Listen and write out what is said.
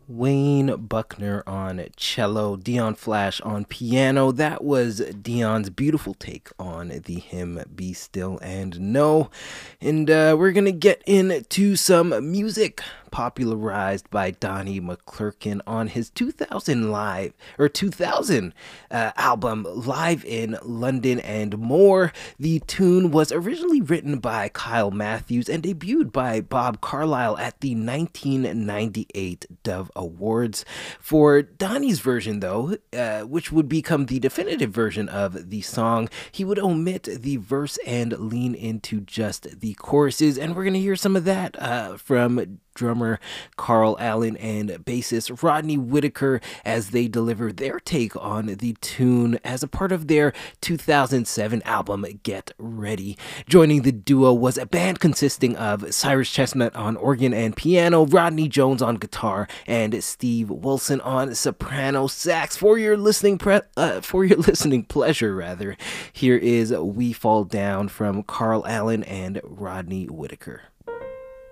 Wayne Buckner on cello, Dion Flash on piano. That was Dion's beautiful take on the hymn Be Still and Know. And we're going to get into some music popularized by Donnie McClurkin on his 2000 album Live in London and More. The tune was originally written by Kyle Matthews and debuted by Bob Carlyle at the 1998 Dove Awards. For Donnie's version, though, which would become the definitive version of the song, he would omit the verse and lean into just the choruses, and we're going to hear some of that from drummer Carl Allen and bassist Rodney Whitaker as they deliver their take on the tune as a part of their 2007 album Get Ready. Joining the duo was a band consisting of Cyrus Chestnut on organ and piano, Rodney Jones on guitar, and Steve Wilson on soprano sax. For your listening pleasure, here is We Fall Down from Carl Allen and Rodney Whitaker.